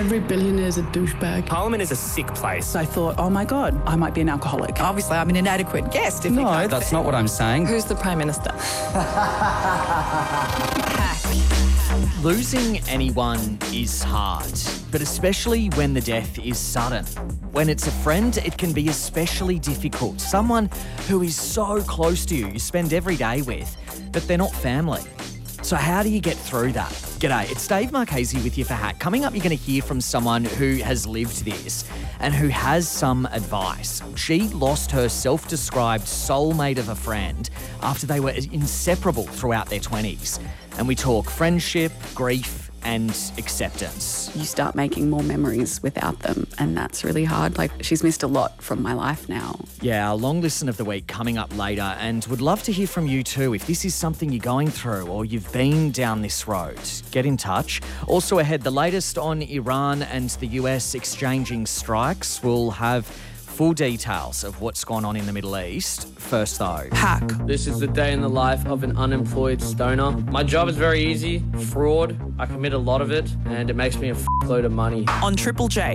Every billionaire is a douchebag. Parliament is a sick place. I thought, oh my God, I might be an alcoholic. Obviously, I'm an inadequate guest. No, that's not what I'm saying. Who's the Prime Minister? Losing anyone is hard, but especially when the death is sudden. When it's a friend, it can be especially difficult. Someone who is so close to you, you spend every day with, but they're not family. So how do you get through that? G'day, it's Dave Marchese with you for Hack. Coming up, you're going to hear from someone who has lived this and who has some advice. She lost her self-described soulmate of a friend after they were inseparable throughout their 20s. And we talk friendship, grief, and acceptance. You start making more memories without them, and that's really hard. Like, she's missed a lot from my life now. Yeah, our long listen of the week coming up later, and would love to hear from you too. If this is something you're going through or you've been down this road, get in touch. Also ahead, the latest on Iran and the US exchanging strikes. We'll have full details of what's gone on in the Middle East. First though, Hack. This is the day in the life of an unemployed stoner. My job is very easy, fraud. I commit a lot of it, and it makes me a load of money. On Triple J.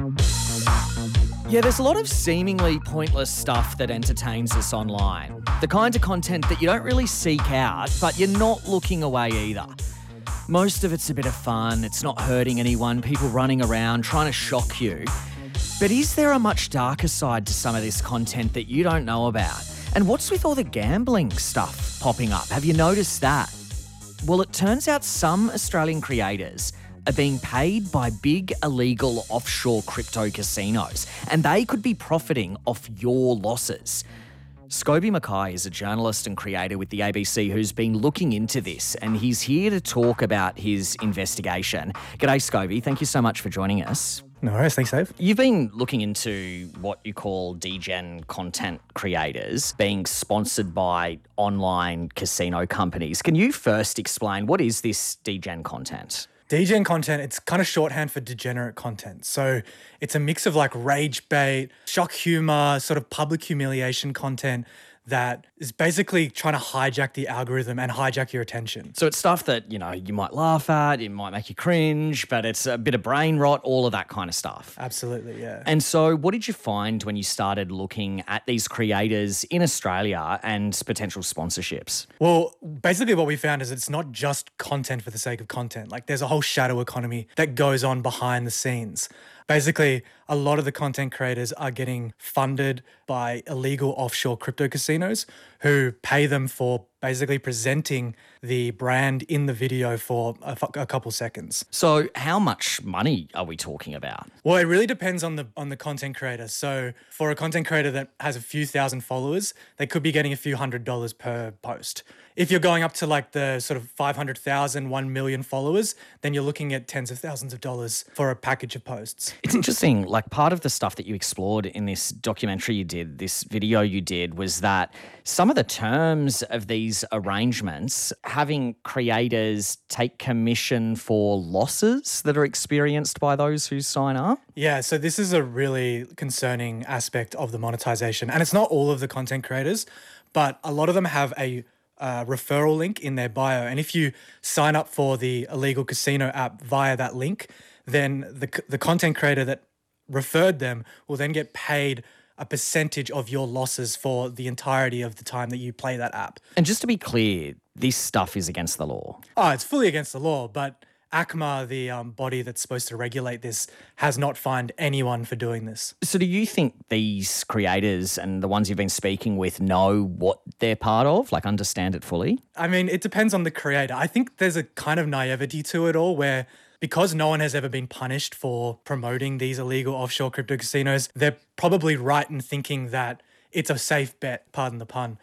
Yeah, there's a lot of seemingly pointless stuff that entertains us online. The kind of content that you don't really seek out, but you're not looking away either. Most of it's a bit of fun, it's not hurting anyone, people running around trying to shock you. But is there a much darker side to some of this content that you don't know about? And what's with all the gambling stuff popping up? Have you noticed that? Well, it turns out some Australian creators are being paid by big illegal offshore crypto casinos, and they could be profiting off your losses. Scobie Mackay is a journalist and creator with the ABC who's been looking into this, and he's here to talk about his investigation. G'day, Scobie. Thank you so much for joining us. No worries, thanks, Dave. You've been looking into what you call degen content creators being sponsored by online casino companies. Can you first explain what is this degen content? Degen content, it's kind of shorthand for degenerate content. So it's a mix of like rage bait, shock humor, sort of public humiliation content that is basically trying to hijack the algorithm and hijack your attention. So it's stuff that, you know, you might laugh at, it might make you cringe, but it's a bit of brain rot, all of that kind of stuff. Absolutely, yeah. And so what did you find when you started looking at these creators in Australia and potential sponsorships? Well, basically what we found is it's not just content for the sake of content. Like, there's a whole shadow economy that goes on behind the scenes. Basically, a lot of the content creators are getting funded by illegal offshore crypto casinos who pay them for basically presenting the brand in the video for a couple seconds. So how much money are we talking about? Well, it really depends on the content creator. So for a content creator that has a few thousand followers, they could be getting a few $100s per post. If you're going up to like the sort of 500,000, 1 million followers, then you're looking at tens of thousands of dollars for a package of posts. It's interesting, like part of the stuff that you explored in this documentary you did, this video you did, was that some of the terms of these arrangements, having creators take commission for losses that are experienced by those who sign up. Yeah, so this is a really concerning aspect of the monetization. And it's not all of the content creators, but a lot of them have a referral link in their bio. And if you sign up for the illegal casino app via that link, then the content creator that referred them will then get paid a percentage of your losses for the entirety of the time that you play that app. And just to be clear, this stuff is against the law. Oh, it's fully against the law, but ACMA, the body that's supposed to regulate this, has not fined anyone for doing this. So do you think these creators and the ones you've been speaking with know what they're part of, like understand it fully? I mean, it depends on the creator. I think there's a kind of naivety to it all where because no one has ever been punished for promoting these illegal offshore crypto casinos, they're probably right in thinking that it's a safe bet, pardon the pun,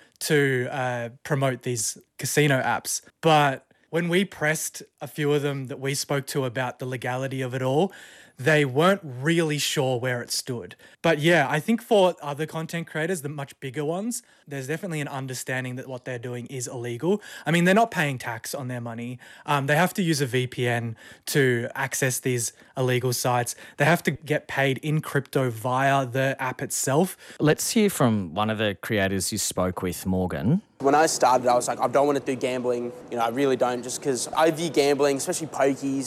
to promote these casino apps. But when we pressed a few of them that we spoke to about the legality of it all, they weren't really sure where it stood. But yeah, I think for other content creators, the much bigger ones, there's definitely an understanding that what they're doing is illegal. I mean, they're not paying tax on their money. They have to use a VPN to access these illegal sites. They have to get paid in crypto via the app itself. Let's hear from one of the creators you spoke with, Morgan. When I started, I was like, I don't want to do gambling. I really don't, just because I view gambling, especially pokies,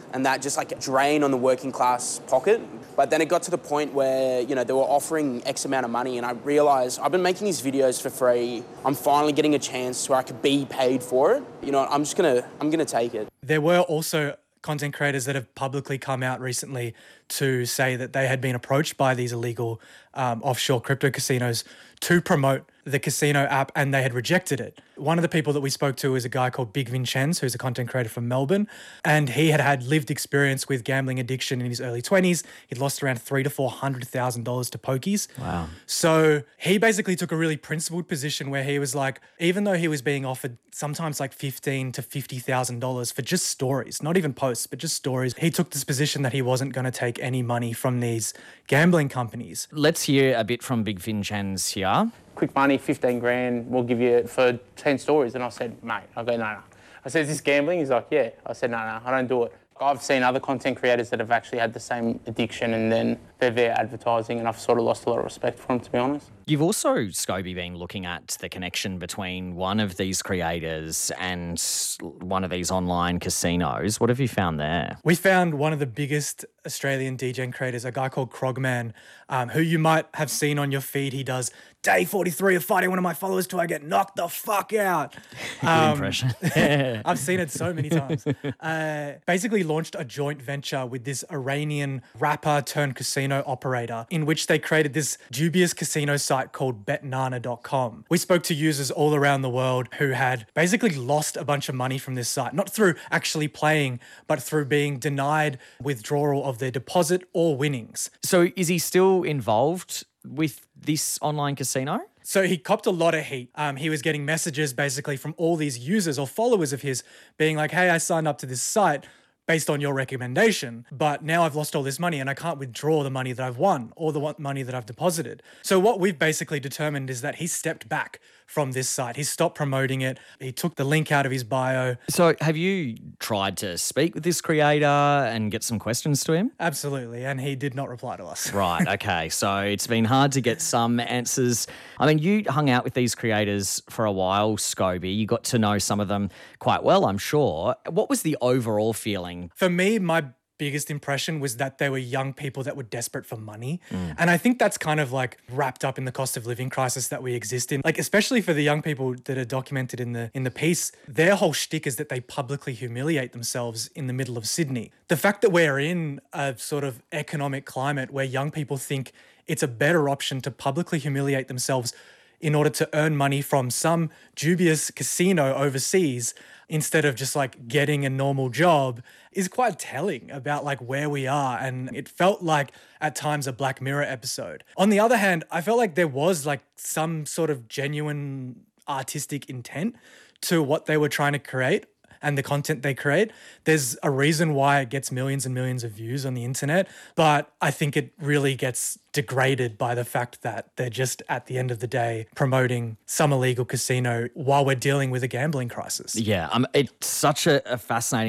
and that just like drain on the working class pocket. But then it got to the point where, you know, they were offering X amount of money, and I realised I've been making these videos for free. I'm finally getting a chance where I could be paid for it. You know, I'm gonna take it. There were also content creators that have publicly come out recently to say that they had been approached by these illegal offshore crypto casinos to promote the casino app, and they had rejected it. One of the people that we spoke to is a guy called Big Vincenz, who's a content creator from Melbourne, and he had lived experience with gambling addiction in his early 20s. He'd lost around $300,000 to $400,000 to pokies. Wow. So he basically took a really principled position where he was like, even though he was being offered sometimes like $15,000 to $50,000 for just stories, not even posts, but just stories, he took this position that he wasn't going to take any money from these gambling companies. Let's hear a bit from Big Vincenz here. Quick money, 15 grand, we'll give you it for 10 stories. And I said, mate, I go, no. I said, is this gambling? He's like, yeah. I said, no, I don't do it. I've seen other content creators that have actually had the same addiction, and then they're there advertising, and I've sort of lost a lot of respect for them, to be honest. You've also, Scobie, been looking at the connection between one of these creators and one of these online casinos. What have you found there? We found one of the biggest Australian DJing creators, a guy called Krogman, who you might have seen on your feed. He does day 43 of fighting one of my followers till I get knocked the fuck out. Good impression. I've seen it so many times. Basically launched a joint venture with this Iranian rapper turned casino operator, in which they created this dubious casino site called betnana.com. We spoke to users all around the world who had basically lost a bunch of money from this site, not through actually playing, but through being denied withdrawal of their deposit or winnings. So is he still involved with this online casino? So he copped a lot of heat. He was getting messages basically from all these users or followers of his being like, hey, I signed up to this site based on your recommendation, but now I've lost all this money and I can't withdraw the money that I've won or the money that I've deposited. So what we've basically determined is that he stepped back from this site. He stopped promoting it. He took the link out of his bio. So have you tried to speak with this creator and get some questions to him? Absolutely, and he did not reply to us. Right, okay. So it's been hard to get some answers. I mean, you hung out with these creators for a while, Scobie. You got to know some of them quite well, I'm sure. What was the overall feeling? For me, my biggest impression was that they were young people that were desperate for money. And I think that's kind of like wrapped up in the cost of living crisis that we exist in. Like, especially for the young people that are documented in the piece, their whole shtick is that they publicly humiliate themselves in the middle of Sydney. The fact that we're in a sort of economic climate where young people think it's a better option to publicly humiliate themselves in order to earn money from some dubious casino overseas instead of just like getting a normal job is quite telling about like where we are. And it felt like at times a Black Mirror episode. On the other hand, I felt like there was like some sort of genuine artistic intent to what they were trying to create and the content they create. There's a reason why it gets millions and millions of views on the internet, but I think it really gets degraded by the fact that they're just, at the end of the day, promoting some illegal casino while we're dealing with a gambling crisis. Yeah, it's such a fascinating